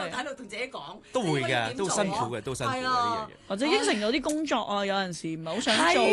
喺度同自己講， 都會嘅，都辛苦嘅，都辛苦嘅呢樣嘢。 或者應承咗啲工作啊，有陣時唔係好想做。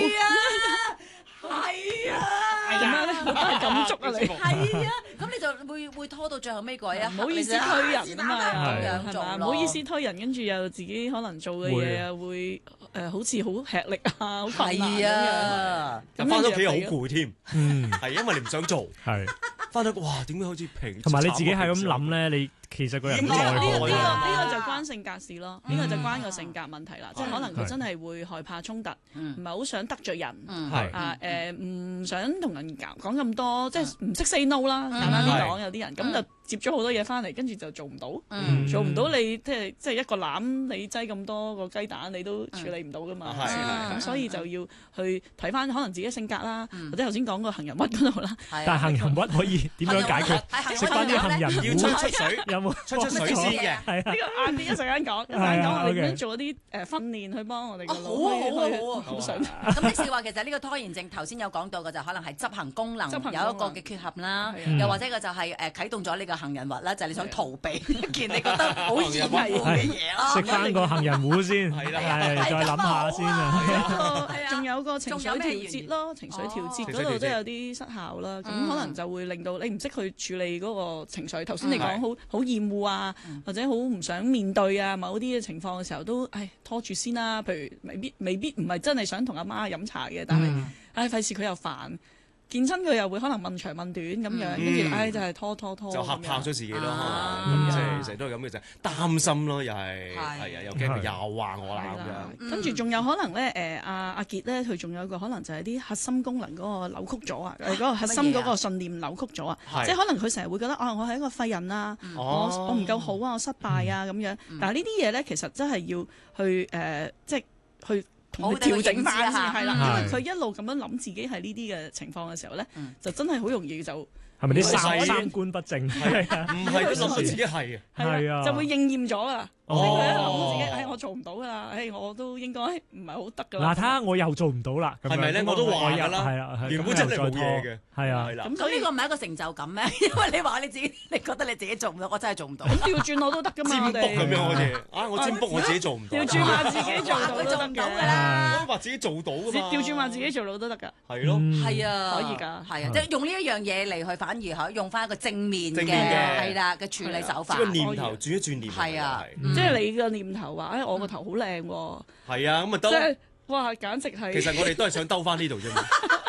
係啊， 點樣咧？我都係感觸啊你。 係啊，咁你就會拖到最後尾嗰一刻， 唔好意思推人啊嘛， 咁樣做係嘛？唔好意思推人，跟住又自己可能做嘅嘢啊會好似好吃力啊，好困難咁樣。 咁翻到屋企又好攰添， 嗯， 係因為你唔想做， 係翻到哇點解好似平？ 同埋你自己係咁諗咧，你其實個人都內呢個耗。 就關性格事咯，呢個就關個性格問題啦，即係可能佢真係會害怕衝突，唔係好想得罪人，唔想同人講咁多，即係唔識 say no 啦，簡單啲講，有啲人咁就接咗好多嘢翻嚟，跟住就做唔到，做唔到你即係一個籃你擠咁多個雞蛋，你都處理唔到噶嘛，咁所以就要去睇翻可能自己性格啦，或者頭先講個杏仁核嗰度啦， 但係杏仁核可以點樣解決？食翻啲杏仁要出水， 有冇出水先嘅？ 呢個晏啲一陣間講，我哋點樣做一啲訓練去幫我哋個腦好想。 咁即是話其實呢個拖延症頭先有講到嘅就可能係執行功能有一個嘅缺陷啦，又或者佢就係啟動咗呢個杏仁核啦，就係你想逃避一件你覺得好厭惡嘅嘢咯。 食翻個杏仁糊先，係再諗下先啊。 仲有個情緒調節咯，情緒調節嗰度都有啲失效啦，咁可能就會令到你唔識去處理嗰個情緒。頭先你講好厭惡啊，或者好唔想面對啊某啲嘅情況嘅時候，都拖住先啦。譬如未必唔係真係想同阿媽飲茶嘅，但係費事佢又煩。見親佢又會可能問長問短咁樣，跟住就係拖， 就嚇怕咗自己咯，咁即係成日都係咁嘅，就係擔心咯，又係又驚佢又話我啦咁樣。 跟住仲有可能咧，阿傑咧，佢仲有個可能就係啲核心功能嗰個扭曲咗啊，嗰個核心嗰個信念扭曲咗啊，即係可能佢成日會覺得我係一個廢人啊，我唔夠好啊，我失敗啊咁樣。但係呢啲嘢咧，其實真係要去即係去。同佢調整翻先係啦，因為佢一路咁樣諗自己係呢啲嘅情況嘅時候咧，就真係好容易就係咪啲三觀不正？唔係佢諗到自己係啊， 就會應驗咗啦。佢一諗自己，我做唔到㗎啦，我都應該唔係好得㗎啦。 嗱，睇下我又做唔到啦， 係咪咧？我都話㗎啦， 係啊， 原本真係冇嘢嘅， 係啊。 咁呢個唔係一個成就感咩？因為你話你自己，你覺得你自己做唔到，我真係做唔到。 咁調轉我都得㗎嘛，我哋占卜咁樣好似我占卜我自己做唔到。 調轉話自己做到都得嘅， 我都話自己做到㗎嘛。 調轉話自己做到都得㗎。 係咯， 係啊， 可以㗎， 係啊，即係用呢一樣嘢嚟去反而可用翻一個正面嘅係啦嘅處理手法。 個念頭轉一轉念頭， 係啊， 即係你個念頭話，我個頭好靚喎。 係啊，咁咪得。 即係哇，簡直係。 其實我哋都係想兜翻呢度啫嘛。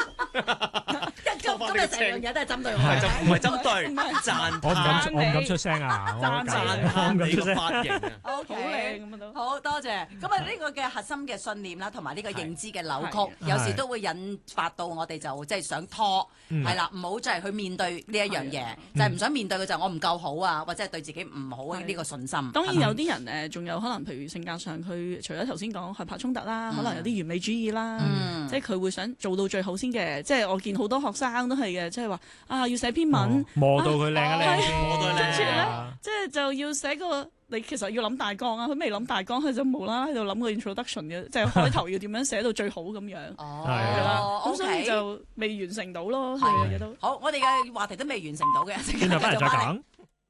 今日成樣嘢都係針對我， 唔係針對，讚。 我唔敢出聲啊！ 讚你個髮型啊 ！O K，好多謝。咁啊，呢個嘅核心嘅信念啦，同埋呢個認知嘅扭曲，有時都會引發到我哋就即係想拖，係啦，唔好就係去面對呢一樣嘢，就係唔想面對嘅就係我唔夠好啊，或者係對自己唔好呢個信心。 當然有啲人仲有可能，譬如性格上，佢除咗頭先講害怕衝突啦，可能有啲完美主義啦，即係佢會想做到最好先嘅。即係我見好多學生都係嘅，即係話要寫篇文， 磨到佢靚一靚先， 磨到靚。 跟住咧，即係就要寫個你其實要諗大綱啊，佢未諗大綱，佢就無啦啦喺度諗個 introduction 嘅，即係開頭要點樣寫到最好咁樣。係啦，咁所以就未完成到咯，所有嘢都。 好，我哋嘅話題都未完成到嘅， 轉頭翻嚟再講。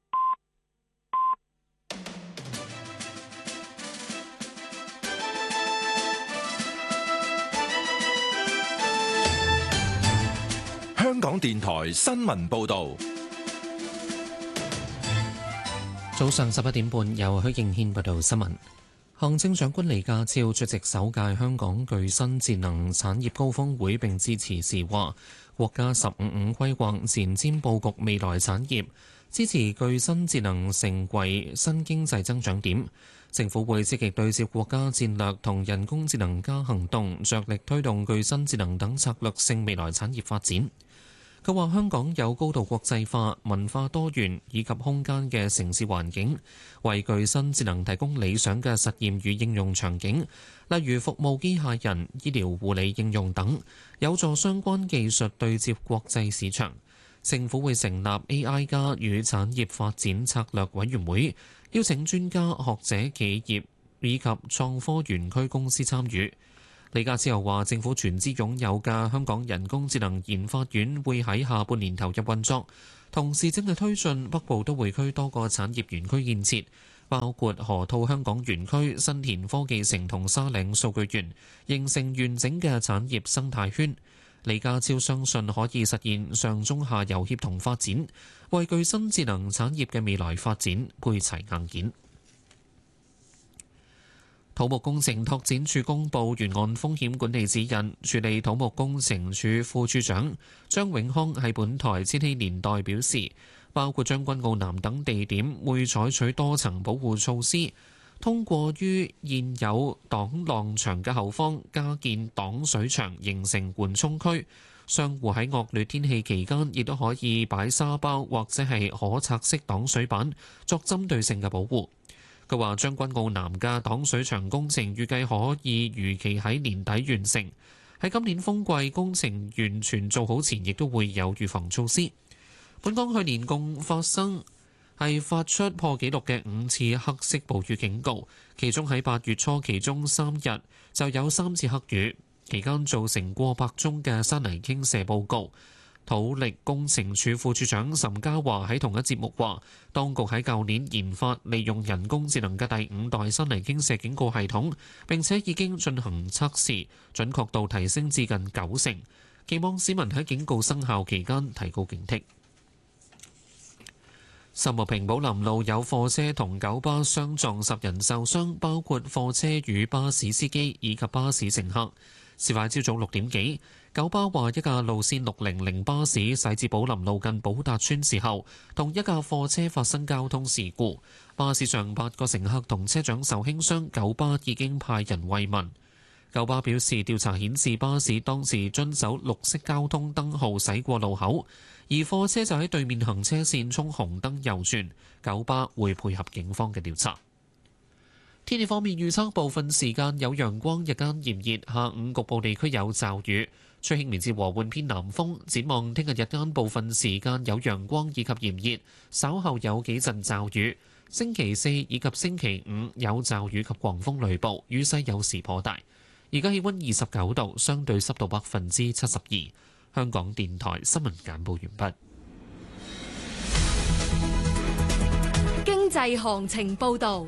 香港電台新聞報導， 早上11點半，由許敬軒報道新聞。行政長官李家超出席首屆香港具新智能產業高峰會並致辭時話，國家15+5規劃前瞻佈局未來產業，支持具新智能成為新經濟增長點。政府會積極對接國家戰略同人工智能加行動，着力推動具新智能等策略性未來產業發展。佢話香港有高度國際化、文化多元以及空間嘅城市環境，為具新智能提供理想嘅實驗與應用場景，例如服務機械人、醫療護理應用等，有助相關技術對接國際市場。政府會成立 AI 加與產業發展策略委員會，邀請專家學者、企業以及創科園區公司參與。李家超又話，政府全資擁有嘅香港人工智能研發院會喺下半年投入運作，同時正係推進北部都會區多個產業園區建設， 包括河套香港園區、新田科技城同沙嶺數據園，形成完整嘅產業生態圈。李家超相信可以實現上中下游協同發展，為具新智能產業嘅未來發展配齊硬件。土木工程拓展署公布沿岸風險管理指引，處理土木工程署副署長張永康喺本台千禧年代表示，包括將軍澳南等地點會採取多層保護措施，通過於現有擋浪牆嘅後方加建擋水牆，形成緩衝區。商戶喺惡劣天氣期間亦都可以擺沙包或者係可拆式擋水板，作針對性嘅保護。佢話將軍澳南嘅擋水牆工程預計可以如期喺年底完成，喺今年風季工程完全做好前，亦都會有預防措施。本港去年共發出破紀錄嘅5次黑色暴雨警告，其中喺8月初其中3日就有3次黑雨，期間造成過百宗嘅山泥傾瀉報告。土力工程處副處長岑家華喺同一節目話，當局喺舊年研發利用人工智能嘅第5代山泥傾瀉警告系統，並且已經進行測試，準確度提升至近90%，期望市民喺警告生效期間提高警惕。秀茂坪寶林路有貨車同九巴相撞，10人受傷，包括貨車與巴士司機以及巴士乘客。事發朝早6點幾，九巴話一架路線600巴士駛至寶林路近寶達邨時候，同一架貨車發生交通事故。巴士上8個乘客同車長受輕傷，九巴已經派人慰問。九巴表示，調查顯示巴士當時遵守綠色交通燈號駛過路口，而貨車就喺對面行車線衝紅燈右轉。九巴會配合警方嘅調查。天氣方面預測，部分時間有陽光，日間炎熱，下午局部地區有驟雨，吹輕微至和緩偏南風。展望聽日日間部分時間有陽光以及炎熱，稍後有幾陣驟雨。星期4以及星期5有驟雨及狂風雷暴，雨勢有時頗大。而家氣溫29度，相對濕度72%。香港電台新聞簡報完畢。 經濟行情報導。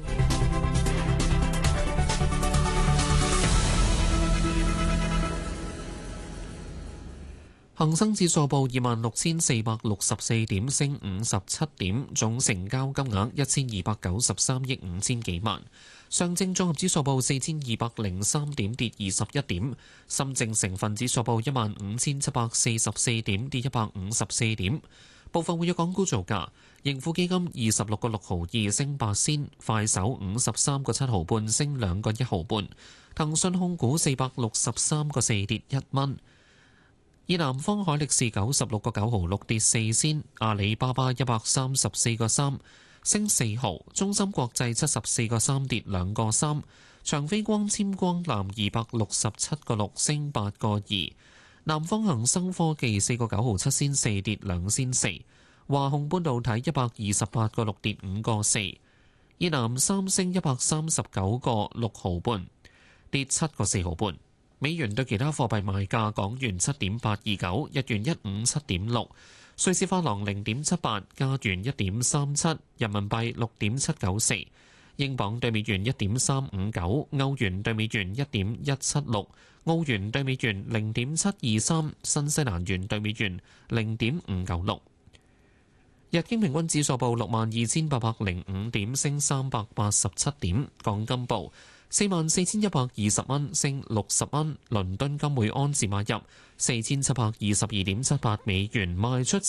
恒生指數報26,464點，升57點，總成交金額1293億5千幾萬。上證綜合指數報4203點，跌21點。深證成分指數報15,744點，跌154點。部分活躍港股造價：盈富基金26個6毫2升8仙，快手53個7毫半升2個1毫半，騰訊控股463個4跌1蚊。以南方海力士96個9毫6跌4仙，阿里巴巴134個3升4毫，中芯國際74個3跌2個3，長飛光纖光纜267個6升8個2，南方恒生科技4個9毫7仙4跌2仙4，華虹半導體128個6跌5個4，以南三星139個6毫半跌7個4毫半。美元對其他貨幣賣價：港元7.829，日元157.6，瑞士法郎0.78，加元1.37，人民幣6.794，英鎊對美元1.359，歐元對美元1.176，澳元對美元0.723，新西蘭元對美元0.596。日經平均指數報62,805點，升387點。港金報44,120蚊，升60蚊。倫敦金每安士買入4,722.78美元，賣出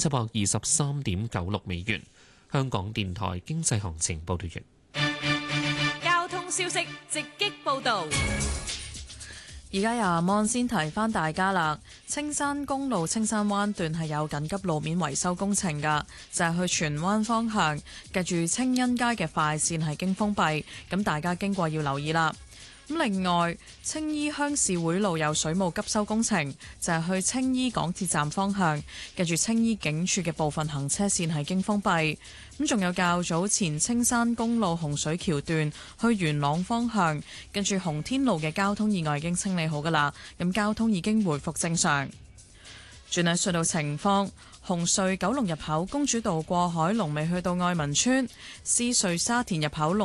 4,723.96美元。香港電台經濟行情報道完。 交通消息直擊報導。 而家由阿芒先提翻大家啦，青山公路青山灣段係有緊急路面維修工程㗎，就係去荃灣方向，近住青欣街嘅快線係經封閉，咁大家經過要留意啦。咁另外，青衣鄉事會路有水務急修工程，就係去青衣港鐵站方向，近住青衣警署嘅部分行車線係經封閉。咁仲有較早前青山公路洪水橋段去元朗方向，近住洪天路嘅交通意外已經清理好㗎啦，咁交通已經回復正常。轉喺隧道情況， 紅隧九龍入口公主道過海龍尾去到愛民村，獅隧沙田入口